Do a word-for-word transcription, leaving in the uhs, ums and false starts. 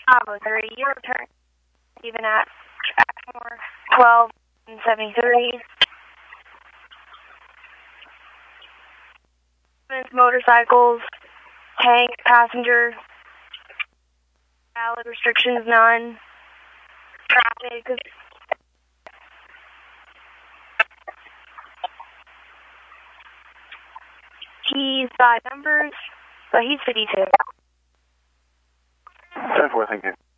Bravo thirty, your turn. Even at track twelve and seventy-three. Motorcycles, tank, passenger, valid restrictions, none. Traffic. Keys, five numbers, but he's fifty-two. ten four, thank you.